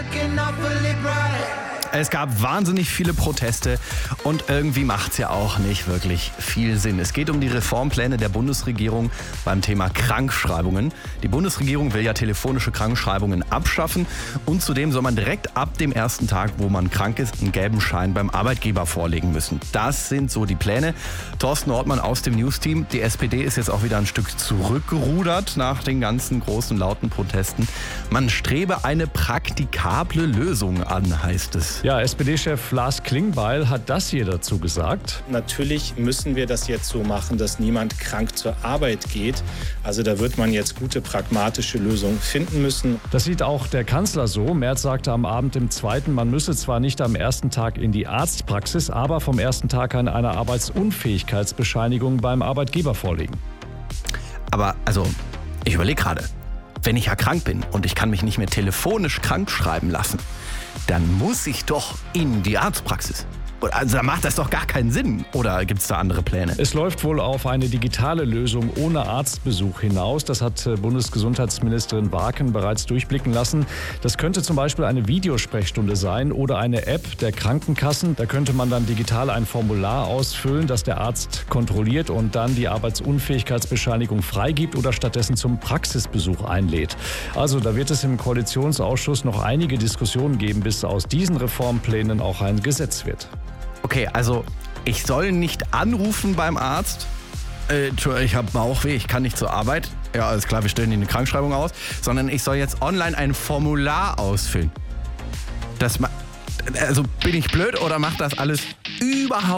Es gab wahnsinnig viele Proteste und irgendwie macht es ja auch nicht wirklich viel Sinn. Es geht um die Reformpläne der Bundesregierung beim Thema Krankschreibungen. Die Bundesregierung will ja telefonische Krankschreibungen abschaffen und zudem soll man direkt ab dem ersten Tag, wo man krank ist, einen gelben Schein beim Arbeitgeber vorlegen müssen. Das sind so die Pläne. Thorsten Ortmann aus dem News-Team. Die SPD ist jetzt auch wieder ein Stück zurückgerudert nach den ganzen großen, lauten Protesten. Man strebe eine praktikable Lösung an, heißt es. Ja, SPD-Chef Lars Klingbeil hat das hier dazu gesagt. Natürlich müssen wir das jetzt so machen, dass niemand krank zur Arbeit geht. Also da wird man jetzt gute, pragmatische Lösungen finden müssen. Das sieht auch der Kanzler so. Merz sagte am Abend im Zweiten, man müsse zwar nicht am ersten Tag in die Arztpraxis, aber vom ersten Tag an eine Arbeitsunfähigkeitsbescheinigung beim Arbeitgeber vorlegen. Aber ich überlege gerade, wenn ich ja krank bin und ich kann mich nicht mehr telefonisch krank schreiben lassen, dann muss ich doch in die Arztpraxis. Also da macht das doch gar keinen Sinn. Oder gibt es da andere Pläne? Es läuft wohl auf eine digitale Lösung ohne Arztbesuch hinaus. Das hat Bundesgesundheitsministerin Barken bereits durchblicken lassen. Das könnte zum Beispiel eine Videosprechstunde sein oder eine App der Krankenkassen. Da könnte man dann digital ein Formular ausfüllen, das der Arzt kontrolliert und dann die Arbeitsunfähigkeitsbescheinigung freigibt oder stattdessen zum Praxisbesuch einlädt. Also da wird es im Koalitionsausschuss noch einige Diskussionen geben, bis aus diesen Reformplänen auch ein Gesetz wird. Okay, also ich soll nicht anrufen beim Arzt. Ich habe Bauchweh, ich kann nicht zur Arbeit. Ja, alles klar, wir stellen Ihnen eine Krankschreibung aus. Sondern ich soll jetzt online ein Formular ausfüllen. Bin ich blöd oder macht das alles überhaupt